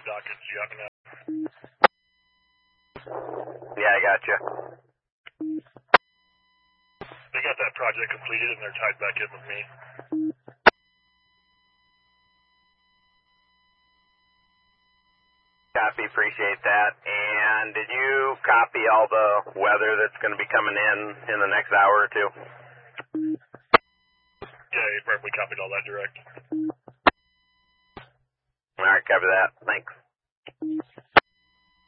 dockets you happen to have. Yeah, I gotcha. They got that project completed and they're tied back in with me. Copy, appreciate that. And did you copy all the weather that's going to be coming in the next hour or two? Yeah, you probably copied all that direct. All right, cover that. Thanks.